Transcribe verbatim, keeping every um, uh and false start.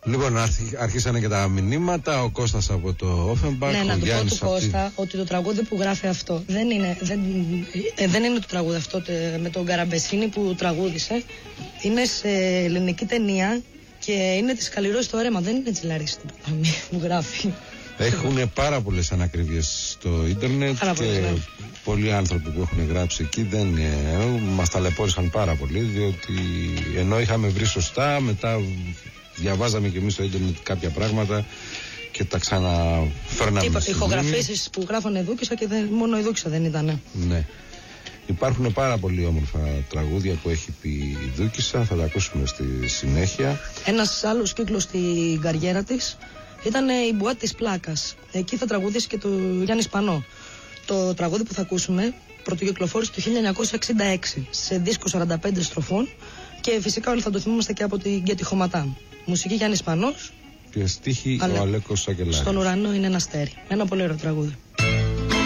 Λοιπόν, αρχίσανε και τα μηνύματα. Ο Κώστας από το Όφενμπαχ. Ναι, να του πω του τη... Κώστα ότι το τραγούδι που γράφει αυτό δεν είναι, δεν, ε, δεν είναι το τραγούδι αυτό τε, με τον Καραμπεσίνη που τραγούδισε. Είναι σε ελληνική ταινία και είναι της Καλλιρόης στο αίρεμα. Δεν είναι της Λαρίσης που γράφει. Έχουν πάρα πολλές ανακρίβειες στο ίντερνετ και ναι. πολλοί άνθρωποι που έχουν γράψει εκεί δεν ε, μας ταλαιπώρησαν πάρα πολύ, διότι ενώ είχαμε βρει σωστά, μετά διαβάζαμε και εμείς στο ίντερνετ κάποια πράγματα και τα ξαναφέρναμε. Οι ηχογραφήσεις που γράφανε Δούκησα και δεν, μόνο η Δούκησα δεν ήταν. Ναι. Υπάρχουν πάρα πολύ όμορφα τραγούδια που έχει πει η Δούκησα, θα τα ακούσουμε στη συνέχεια. Ένας άλλος κύκλος στην καριέρα της ήταν η Μπουάτ της Πλάκας. Εκεί θα τραγουδήσει και το Γιάννη Σπανό. Το τραγούδι που θα ακούσουμε πρωτοκυκλοφόρησε το χίλια εννιακόσια εξήντα έξι σε δίσκο σαράντα πέντε στροφών και φυσικά όλοι θα το θυμόμαστε και από την Γκέτη Χωματά. Μουσική Γιάννη Σπανός και στίχη ο Αλέκος Σακελάρης. Στον ουρανό είναι ένα αστέρι. Ένα πολύ ωραίο τραγούδι.